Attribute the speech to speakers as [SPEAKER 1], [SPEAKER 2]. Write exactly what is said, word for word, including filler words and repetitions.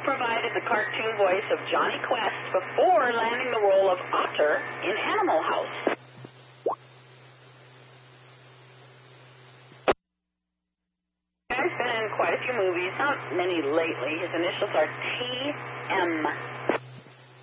[SPEAKER 1] provided the cartoon voice of Johnny Quest before landing the role of Otter in Animal House. He's been in quite a few movies, not many lately. His initials are T M